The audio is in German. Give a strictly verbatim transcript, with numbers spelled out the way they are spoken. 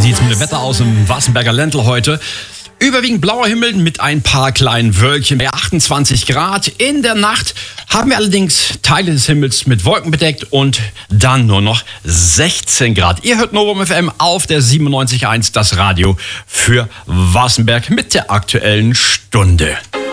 sieht's mit dem Wetter aus im Wassenberger Ländle heute? Überwiegend blauer Himmel mit ein paar kleinen Wölkchen bei achtundzwanzig Grad. In der Nacht haben wir allerdings Teile des Himmels mit Wolken bedeckt und dann nur noch sechzehn Grad. Ihr hört Novum F M auf der siebenundneunzig Komma eins, das Radio für Wassenberg mit der aktuellen Stunde.